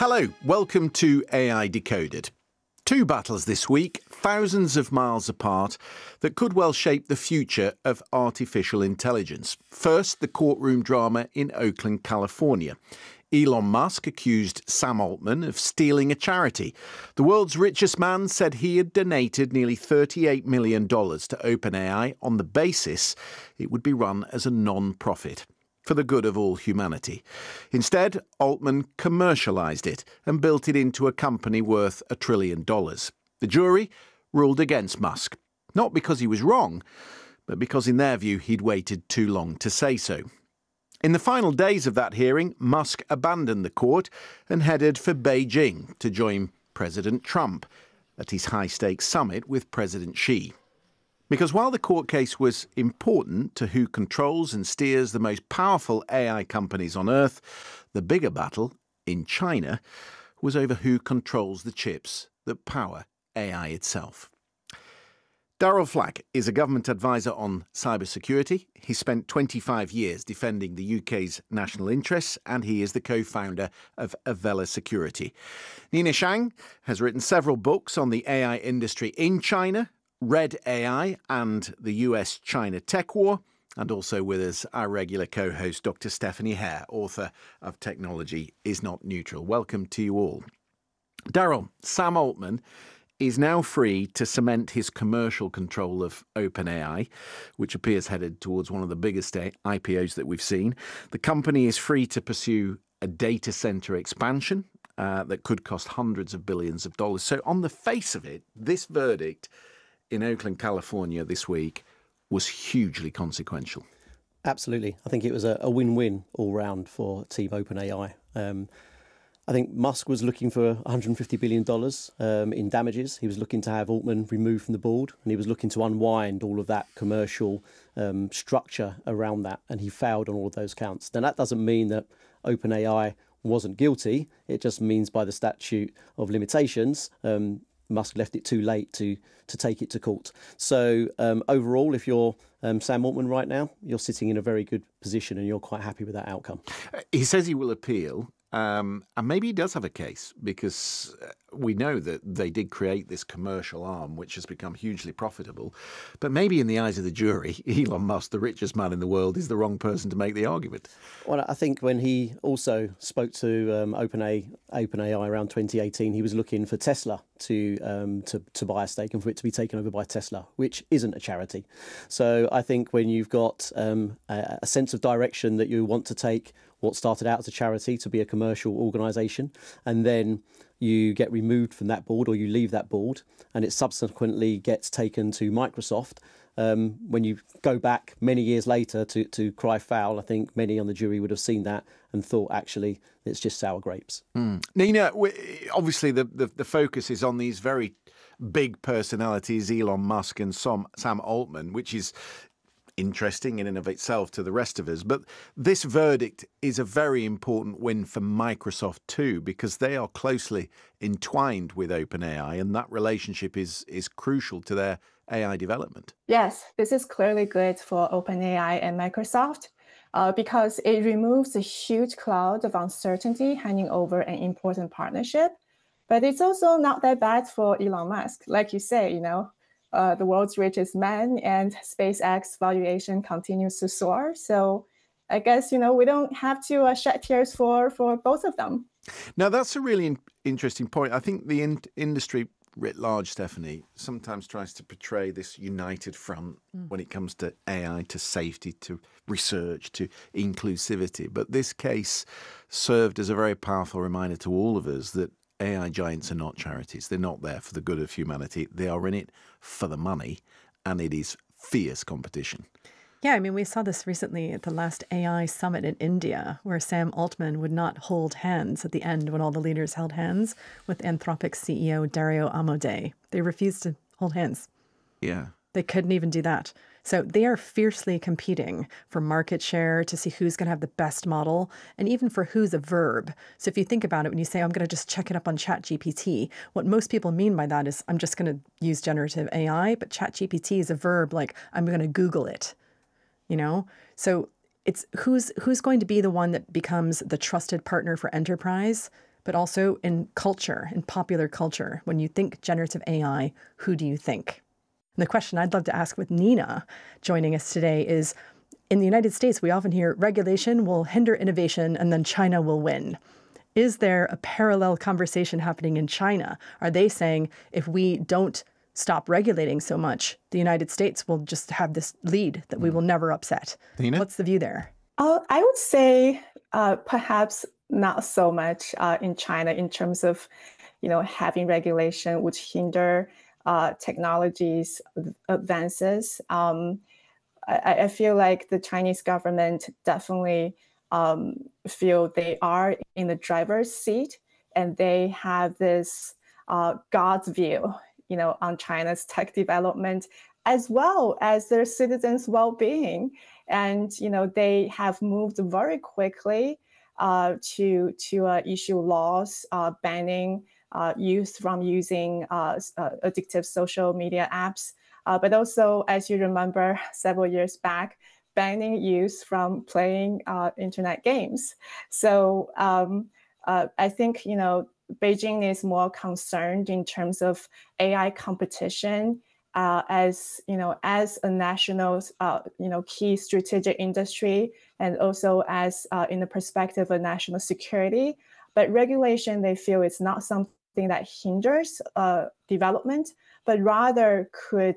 Hello, welcome to AI Decoded. Two battles this week, thousands of miles apart, that could well shape the future of artificial intelligence. First, the courtroom drama in Oakland, California. Elon Musk accused Sam Altman of stealing a charity. The world's richest man said he had donated nearly $38 million to OpenAI on the basis it would be run as a non-profit, for the good of all humanity. Instead, Altman commercialized it and built it into a company worth $1 trillion. The jury ruled against Musk, not because he was wrong, but because in their view he'd waited too long to say so. In the final days of that hearing, Musk abandoned the court and headed for Beijing to join President Trump at his high-stakes summit with President Xi. Because while the court case was important to who controls and steers the most powerful AI companies on Earth, the bigger battle, in China, was over who controls the chips that power AI itself. Darrell Flack is a government advisor on cybersecurity. He spent 25 years defending the UK's national interests, and he is the co-founder of Avella Security. Nina Shang has written several books on the AI industry in China, Red AI and the US-China tech war, and also with us our regular co-host Dr. Stephanie Hare, author of Technology is Not Neutral. Welcome to you all. Darrell, Sam Altman is now free to cement his commercial control of OpenAI, which appears headed towards one of the biggest IPOs that we've seen. The company is free to pursue a data center expansion that could cost hundreds of billions of dollars. So on the face of it, this verdict in Oakland, California this week was hugely consequential. Absolutely. I think it was a win-win all round for Team OpenAI. I think Musk was looking for $150 billion in damages. He was looking to have Altman removed from the board, and he was looking to unwind all of that commercial structure around that, and he failed on all of those counts. Now, that doesn't mean that OpenAI wasn't guilty. It just means by the statute of limitations, Musk left it too late to take it to court. So overall, if you're Sam Altman right now, you're sitting in a very good position and you're quite happy with that outcome. He says he will appeal. And maybe he does have a case, because we know that they did create this commercial arm which has become hugely profitable. But maybe in the eyes of the jury, Elon Musk, the richest man in the world, is the wrong person to make the argument. Well, I think when he also spoke to OpenAI around 2018, he was looking for Tesla to buy a stake and for it to be taken over by Tesla, which isn't a charity. So I think when you've got a sense of direction that you want to take what started out as a charity to be a commercial organisation, and then you get removed from that board or you leave that board and it subsequently gets taken to Microsoft, when you go back many years later to cry foul, I think many on the jury would have seen that and thought, actually, it's just sour grapes. Nina, obviously the focus is on these very big personalities, Elon Musk and Sam Altman, which is interesting in and of itself to the rest of us. But this verdict is a very important win for Microsoft too, because they are closely entwined with OpenAI, and that relationship is crucial to their AI development. Yes, this is clearly good for OpenAI and Microsoft because it removes a huge cloud of uncertainty hanging over an important partnership. But it's also not that bad for Elon Musk. Like you say, the world's richest man, and SpaceX valuation continues to soar. So I guess, we don't have to shed tears for both of them. Now, that's a really interesting point. I think the industry writ large, Stephanie, sometimes tries to portray this united front when it comes to AI, to safety, to research, to inclusivity. But this case served as a very powerful reminder to all of us that AI giants are not charities. They're not there for the good of humanity. They are in it for the money, and it is fierce competition. Yeah, I mean, we saw this recently at the last AI summit in India, where Sam Altman would not hold hands at the end when all the leaders held hands with Anthropic's CEO Dario Amodei. They refused to hold hands. Yeah. They couldn't even do that. So they are fiercely competing for market share, to see who's going to have the best model, and even for who's a verb. So if you think about it, when you say, I'm going to just check it up on ChatGPT, what most people mean by that is, I'm just going to use generative AI, but ChatGPT is a verb, like I'm going to Google it, So it's who's going to be the one that becomes the trusted partner for enterprise but also in culture, in popular culture. When you think generative AI, who do you think? And the question I'd love to ask with Nina joining us today is, in the United States, we often hear regulation will hinder innovation and then China will win. Is there a parallel conversation happening in China? Are they saying if we don't stop regulating so much, the United States will just have this lead that we will never upset? Nina? What's the view there? I would say perhaps not so much in China in terms of, having regulation which hinder technologies advances. I feel like the Chinese government definitely feel they are in the driver's seat, and they have this God's view, on China's tech development as well as their citizens' well-being. And they have moved very quickly to issue laws banning youth from using addictive social media apps, but also, as you remember, several years back, banning youth from playing internet games. So I think Beijing is more concerned in terms of AI competition as a national key strategic industry, and also as in the perspective of national security. But regulation, they feel, is not something that hinders development, but rather could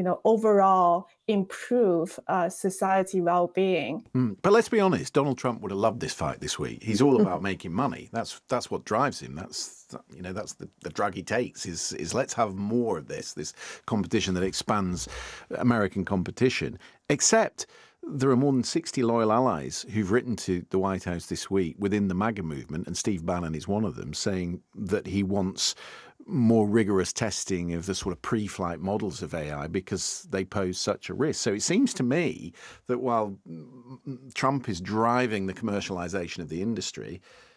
overall improve society well-being. But let's be honest, Donald Trump would have loved this fight this week. He's all about making money. That's what drives him. That's the drug he takes is let's have more of this competition that expands American competition. Except there are more than 60 loyal allies who've written to the White House this week within the MAGA movement, and Steve Bannon is one of them, saying that he wants more rigorous testing of the sort of pre-flight models of AI because they pose such a risk. So it seems to me that while Trump is driving the commercialization of the industry,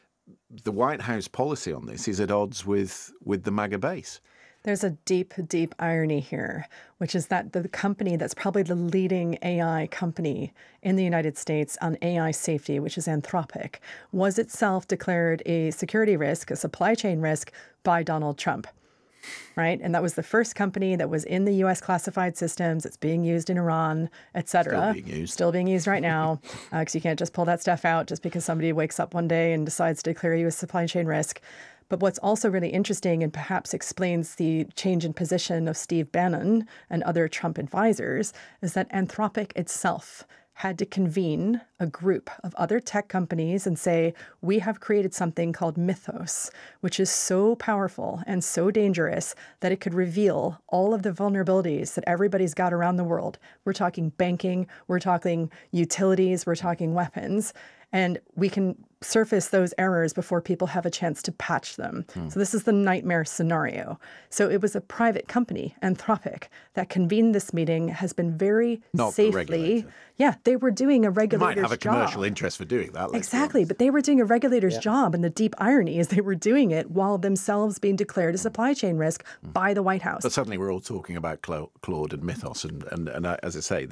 the White House policy on this is at odds with the MAGA base. There's a deep, deep irony here, which is that the company that's probably the leading AI company in the United States on AI safety, which is Anthropic, was itself declared a security risk, a supply chain risk by Donald Trump, right? And that was the first company that was in the U.S. classified systems. It's being used in Iran, et cetera. Still being used right now, because you can't just pull that stuff out just because somebody wakes up one day and decides to declare you a supply chain risk. But what's also really interesting and perhaps explains the change in position of Steve Bannon and other Trump advisors is that Anthropic itself had to convene a group of other tech companies and say, we have created something called Mythos, which is so powerful and so dangerous that it could reveal all of the vulnerabilities that everybody's got around the world. We're talking banking, we're talking utilities, we're talking weapons. And we can surface those errors before people have a chance to patch them. So this is the nightmare scenario. So it was a private company, Anthropic, that convened this meeting, has been very Not safely. Yeah, they were doing a regulator's job. Might have a commercial interest for doing that. Exactly, but they were doing a regulator's job, and the deep irony is they were doing it while themselves being declared a supply chain risk by the White House. But suddenly we're all talking about Claude and Mythos, and as I say,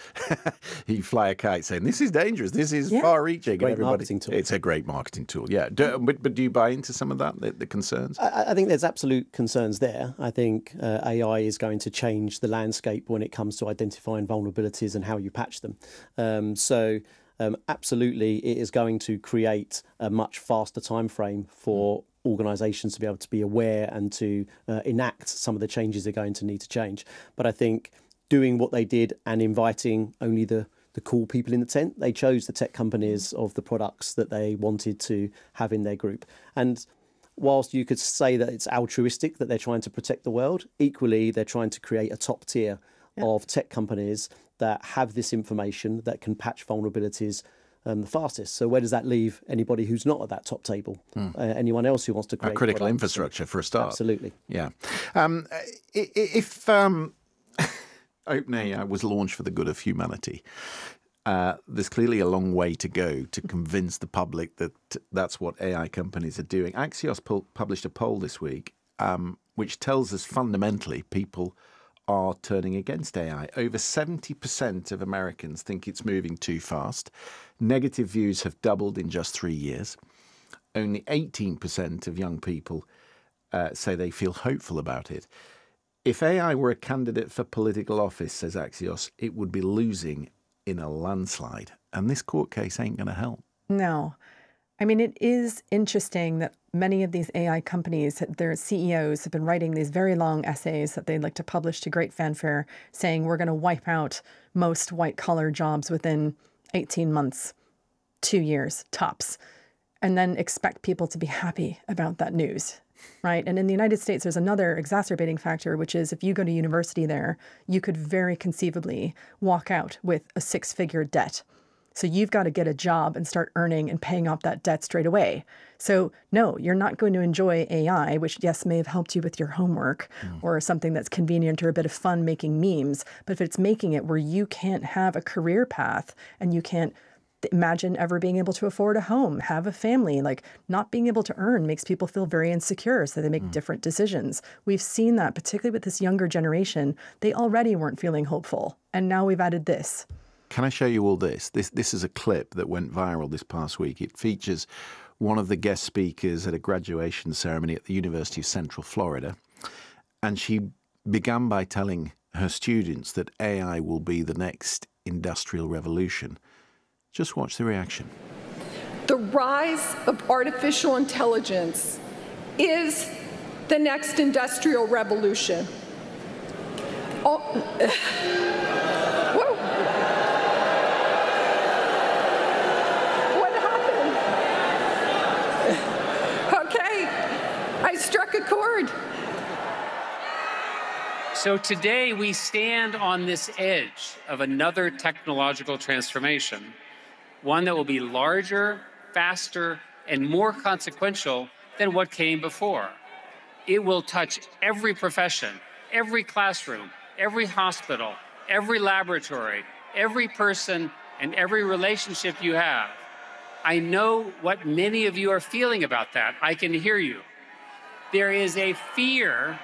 you fly a kite saying this is dangerous, this is far-reaching. Great marketing tool. It's a great marketing tool, yeah. But do you buy into some of that, the concerns? I think there's absolute concerns there. I think AI is going to change the landscape when it comes to identifying vulnerabilities and how you patch them. Absolutely, it is going to create a much faster time frame for organisations to be able to be aware and to enact some of the changes they're going to need to change. But I think doing what they did and inviting only the cool people in the tent, they chose the tech companies of the products that they wanted to have in their group. And whilst you could say that it's altruistic that they're trying to protect the world, equally they're trying to create a top tier of tech companies that have this information that can patch vulnerabilities the fastest. So where does that leave anybody who's not at that top table? Anyone else who wants to create critical products? infrastructure for a start. Absolutely. Yeah. If OpenAI was launched for the good of humanity, there's clearly a long way to go to convince the public that that's what AI companies are doing. Axios published a poll this week which tells us fundamentally people are turning against AI. Over 70% of Americans think it's moving too fast. Negative views have doubled in just 3 years. only 18% of young people say they feel hopeful about it. If AI were a candidate for political office, says Axios, it would be losing in a landslide. And this court case ain't going to help. No. I mean, it is interesting that many of these AI companies, their CEOs have been writing these very long essays that they'd like to publish to great fanfare, saying we're going to wipe out most white-collar jobs within 18 months, 2 years, tops, and then expect people to be happy about that news, right? And in the United States, there's another exacerbating factor, which is if you go to university there, you could very conceivably walk out with a 6-figure debt. So you've got to get a job and start earning and paying off that debt straight away. So no, you're not going to enjoy AI, which yes, may have helped you with your homework or something that's convenient or a bit of fun making memes. But if it's making it where you can't have a career path and you can't imagine ever being able to afford a home, have a family, like not being able to earn makes people feel very insecure. So they make different decisions. We've seen that, particularly with this younger generation. They already weren't feeling hopeful. And now we've added this. Can I show you all this? This is a clip that went viral this past week. It features one of the guest speakers at a graduation ceremony at the University of Central Florida. And she began by telling her students that AI will be the next industrial revolution. Just watch the reaction. The rise of artificial intelligence is the next industrial revolution. I struck a chord. So today we stand on this edge of another technological transformation, one that will be larger, faster, and more consequential than what came before. It will touch every profession, every classroom, every hospital, every laboratory, every person, and every relationship you have. I know what many of you are feeling about that. I can hear you. There is a fear.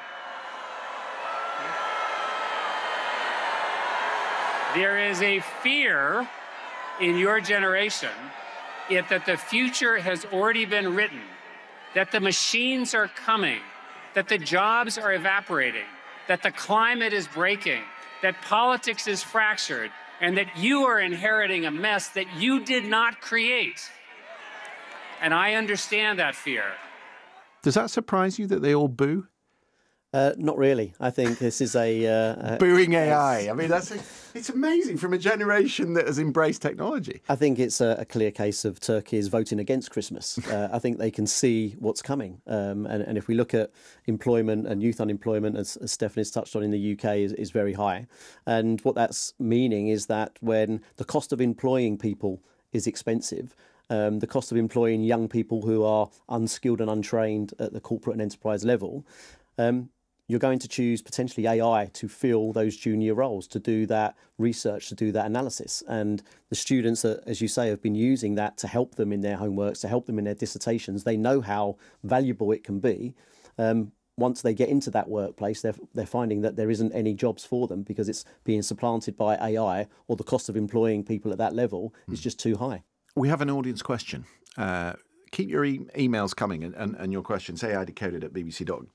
There is a fear in your generation that the future has already been written, that the machines are coming, that the jobs are evaporating, that the climate is breaking, that politics is fractured, and that you are inheriting a mess that you did not create. And I understand that fear. Does that surprise you that they all boo? Not really. I think this is a booing AI. I mean, it's amazing from a generation that has embraced technology. I think it's a clear case of Turkey is voting against Christmas. I think they can see what's coming. And if we look at employment and youth unemployment, as Stephanie's touched on in the UK, is very high. And what that's meaning is that when the cost of employing people is expensive, the cost of employing young people who are unskilled and untrained at the corporate and enterprise level, you're going to choose potentially AI to fill those junior roles, to do that research, to do that analysis. And the students, as you say, have been using that to help them in their homeworks, to help them in their dissertations. They know how valuable it can be. Once they get into that workplace, they're finding that there isn't any jobs for them because it's being supplanted by AI, or the cost of employing people at that level is just too high. We have an audience question. Keep your emails coming and your questions. AI Decoded at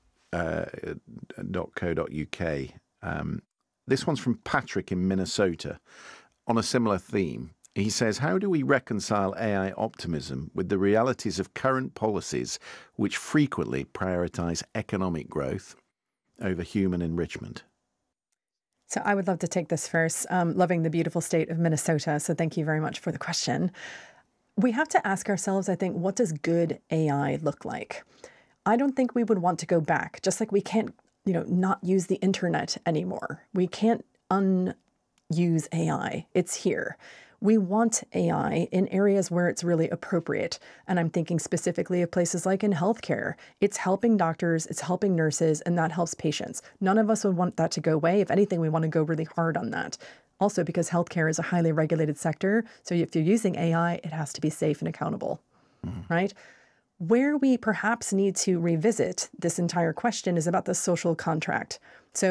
bbc.co.uk. This one's from Patrick in Minnesota on a similar theme. He says, how do we reconcile AI optimism with the realities of current policies which frequently prioritise economic growth over human enrichment? So I would love to take this first. Loving the beautiful state of Minnesota. So thank you very much for the question. We have to ask ourselves, I think, what does good AI look like? I don't think we would want to go back, just like we can't, not use the internet anymore. We can't unuse AI. It's here. We want AI in areas where it's really appropriate. And I'm thinking specifically of places like in healthcare. It's helping doctors, it's helping nurses, and that helps patients. None of us would want that to go away. If anything, we want to go really hard on that. Also, because healthcare is a highly regulated sector. So if you're using AI, it has to be safe and accountable, right? Where we perhaps need to revisit this entire question is about the social contract. So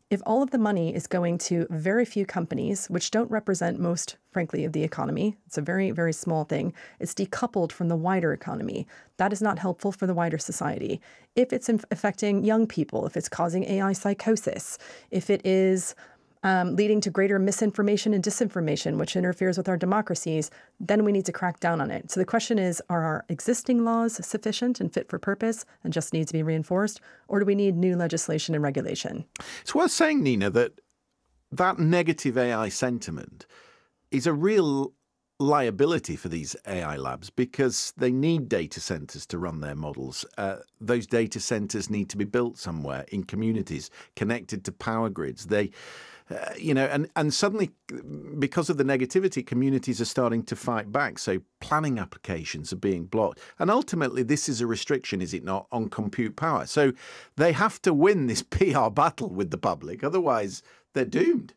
if all of the money is going to very few companies, which don't represent most, frankly, of the economy, it's a very, very small thing, it's decoupled from the wider economy. That is not helpful for the wider society. If it's affecting young people, if it's causing AI psychosis, if it is leading to greater misinformation and disinformation, which interferes with our democracies, then we need to crack down on it. So the question is, are our existing laws sufficient and fit for purpose and just need to be reinforced, or do we need new legislation and regulation? It's worth saying, Nina, that negative AI sentiment is a real liability for these AI labs because they need data centers to run their models. Those data centers need to be built somewhere in communities connected to power grids. And suddenly, because of the negativity, communities are starting to fight back. So planning applications are being blocked. And ultimately, this is a restriction, is it not, on compute power? So they have to win this PR battle with the public. Otherwise, they're doomed.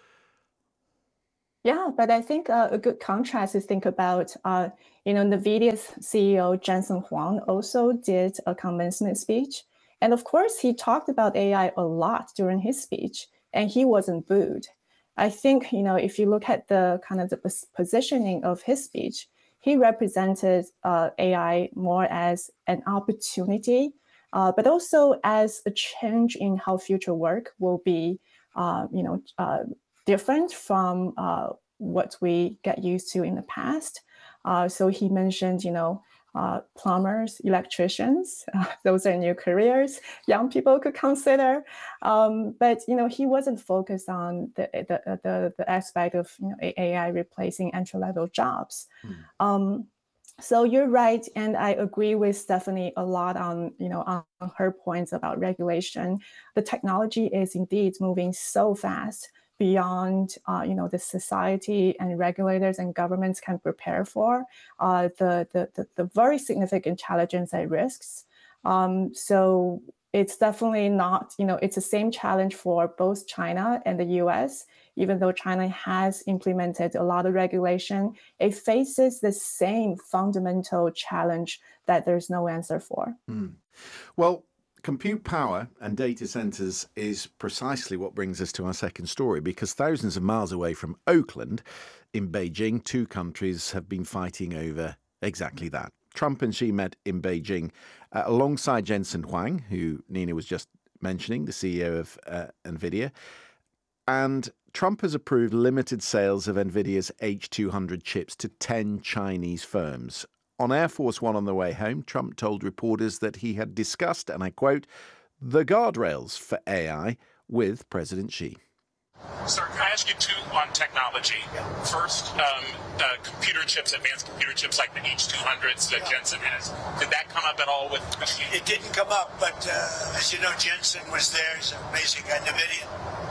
Yeah, but I think a good contrast is think about, NVIDIA's CEO, Jensen Huang, also did a commencement speech. And of course, he talked about AI a lot during his speech, and he wasn't booed. I think, if you look at the kind of the positioning of his speech, he represented AI more as an opportunity, but also as a change in how future work will be, different from what we get used to in the past. So he mentioned, plumbers, electricians, those are new careers young people could consider. But, he wasn't focused on the aspect of AI replacing entry-level jobs. So you're right, and I agree with Stephanie a lot on her points about regulation. The technology is indeed moving so fast beyond the society and regulators and governments can prepare for, the very significant challenges and risks. So it's definitely not, it's the same challenge for both China and the US. Even though China has implemented a lot of regulation, it faces the same fundamental challenge that there's no answer for. Well, compute power and data centers is precisely what brings us to our second story, because thousands of miles away from Oakland in Beijing, two countries have been fighting over exactly that. Trump and Xi met in Beijing alongside Jensen Huang, who Nina was just mentioning, the CEO of NVIDIA. And Trump has approved limited sales of NVIDIA's H200 chips to 10 Chinese firms. On Air Force One on the way home, Trump told reporters that he had discussed, and I quote, the guardrails for AI with President Xi. Sir, can I ask you two on technology? First, computer chips, advanced computer chips like the H200s that Jensen has. Did that come up at all with Xi? It didn't come up, but as you know, Jensen was there. He's an amazing guy, NVIDIA.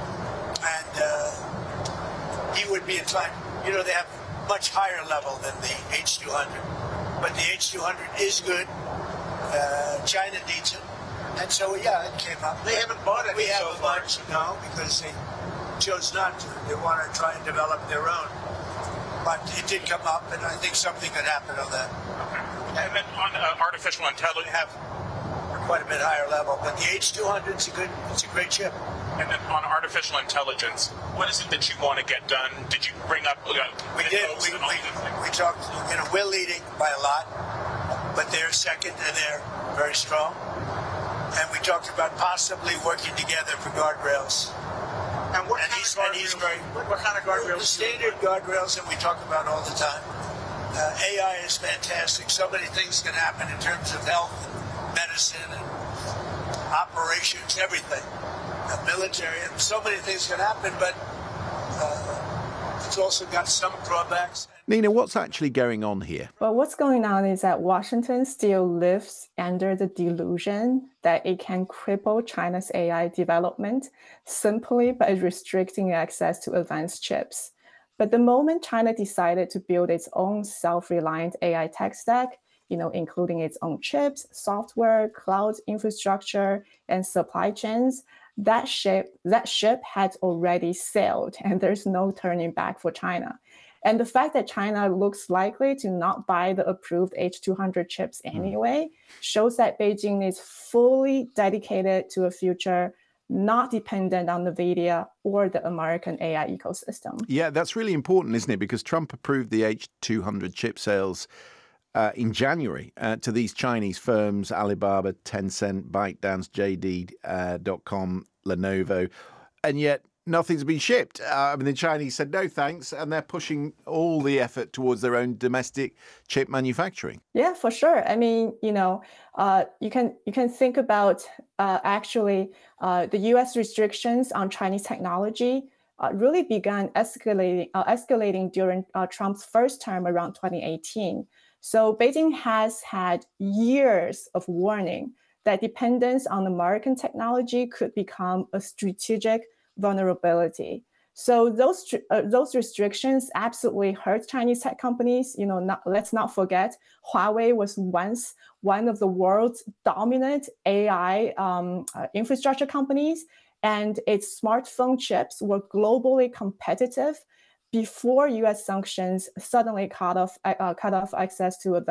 And he would be inclined. They have much higher level than the H200. But the H200 is good. China needs it. And so, yeah, it came up. They haven't bought it. We haven't bought it, no, because they chose not to. They want to try and develop their own. But it did come up, and I think something could happen on that. Okay. And then on artificial intelligence, have quite a bit higher level. But the H200 is it's a great chip. And then on artificial intelligence, what is it that you want to get done? Did you bring up? We did. We talked. We're leading by a lot, but they're second, and they're very strong. And we talked about possibly working together for guardrails. And what kind of guardrails? The standard guardrails that we talk about all the time. AI is fantastic. So many things can happen in terms of health, and medicine, and operations, everything. Military, and so many things can happen, but it's also got some drawbacks. Nina, what's actually going on here? Well, what's going on is that Washington still lives under the delusion that it can cripple China's AI development simply by restricting access to advanced chips. But the moment China decided to build its own self-reliant AI tech stack, including its own chips, software, cloud infrastructure, and supply chains, that ship had already sailed, and there's no turning back for China. And the fact that China looks likely to not buy the approved H200 chips anyway shows that Beijing is fully dedicated to a future not dependent on NVIDIA or the American AI ecosystem. Yeah, that's really important, isn't it? Because Trump approved the H200 chip sales in January to these Chinese firms, Alibaba, Tencent, ByteDance, JD.com, Lenovo, and yet nothing's been shipped. The Chinese said no thanks, and they're pushing all the effort towards their own domestic chip manufacturing. Yeah, for sure. You can think about the U.S. restrictions on Chinese technology really began escalating during Trump's first term around 2018. So Beijing has had years of warning that dependence on American technology could become a strategic vulnerability. So those restrictions absolutely hurt Chinese tech companies. Let's not forget, Huawei was once one of the world's dominant AI infrastructure companies, and its smartphone chips were globally competitive before U.S. sanctions suddenly cut off access to advanced